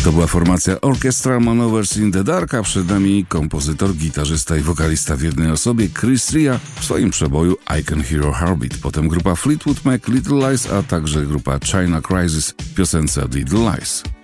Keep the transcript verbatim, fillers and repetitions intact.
To była formacja Orchestra Manovers in the Dark, a przed nami kompozytor, gitarzysta i wokalista w jednej osobie Chris Rea w swoim przeboju I Can Hear Your Heartbeat. Potem grupa Fleetwood Mac, Little Lies, a także grupa China Crisis w piosence Little Lies.